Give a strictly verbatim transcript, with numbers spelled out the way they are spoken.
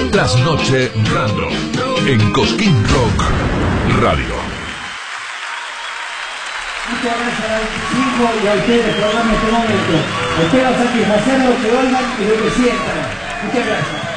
Trasnoche Random en Cosquín Rock Radio. Muchas gracias a veinticinco y a ustedes por programa en este momento. Espero satisfacer lo que oigan y lo que sientan. Muchas gracias.